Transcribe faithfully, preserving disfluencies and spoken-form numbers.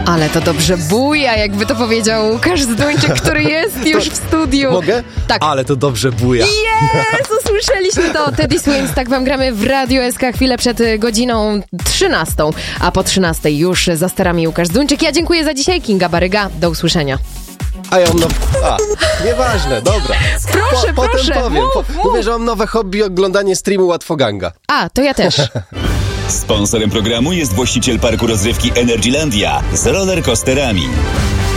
Ale to dobrze buja, jakby to powiedział Łukasz Zduńczyk, który jest już w studiu. Mogę? Tak. Ale to dobrze buja. Jezu, słyszeliśmy to. Teddy Swims, tak wam gramy w Radiu S K chwilę przed godziną trzynastą, a po trzynastej już za sterami Łukasz Zduńczyk. Ja dziękuję za dzisiaj, Kinga Baryga. Do usłyszenia. A ja mam nowe... A, nieważne, dobra. Proszę, po, proszę, Potem powiem. mów, Po, mów. Mówię, że mam nowe hobby, oglądanie streamu Łatwoganga. A, to ja też. Sponsorem programu jest właściciel parku rozrywki Energylandia z rollercoasterami.